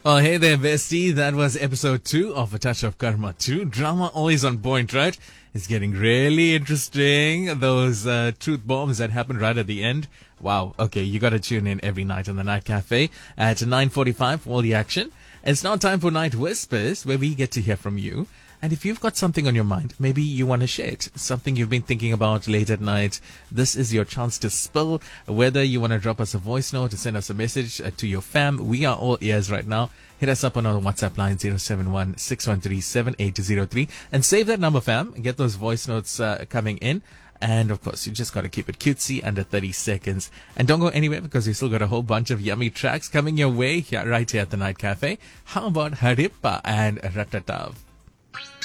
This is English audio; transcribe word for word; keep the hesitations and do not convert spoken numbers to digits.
Oh, hey there, bestie. That was episode two of A Touch of Karma two. Drama always on point, right? It's getting really interesting. Those uh, truth bombs that happened right at the end. Wow. Okay, you got to tune in every night on the Night Cafe at nine forty-five for all the action. It's now time for Night Whispers, where we get to hear from you. And if you've got something on your mind, maybe you want to share it, something you've been thinking about late at night, this is your chance to spill. Whether you want to drop us a voice note or send us a message uh, to your fam, we are all ears right now. Hit us up on our WhatsApp line zero seven one, six one three, seven eight zero three and save that number, fam. Get those voice notes uh, coming in. And of course, you just got to keep it cutesy, under thirty seconds. And don't go anywhere because we still got a whole bunch of yummy tracks coming your way here, right here at the Night Cafe. How about Harippa and Ratatav?